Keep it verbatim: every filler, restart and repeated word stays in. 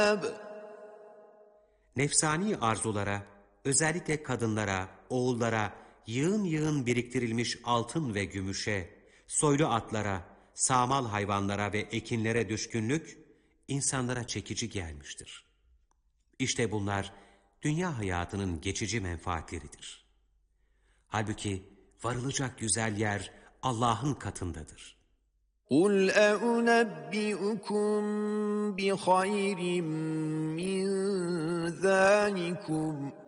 Nefsani arzulara, özellikle kadınlara, oğullara, yığın yığın biriktirilmiş altın ve gümüşe, soylu atlara, sağmal hayvanlara ve ekinlere düşkünlük, insanlara çekici gelmiştir. İşte bunlar, dünya hayatının geçici menfaatleridir. Halbuki varılacak güzel yer Allah'ın katındadır. قُلْ أَؤُنَبِّئُكُم بِخَيْرٍ مِّن ذَٰلِكُمْ